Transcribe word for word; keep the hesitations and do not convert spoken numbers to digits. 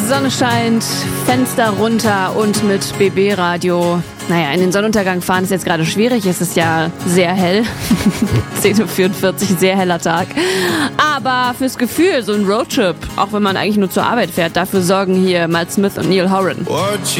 Sonne scheint, Fenster runter und mit B B-Radio. Naja, in den Sonnenuntergang fahren ist jetzt gerade schwierig. Es ist ja sehr hell. zehn Uhr vierundvierzig, sehr heller Tag. Aber fürs Gefühl, so ein Roadtrip, auch wenn man eigentlich nur zur Arbeit fährt, dafür sorgen hier Miles Smith und Neil Horan.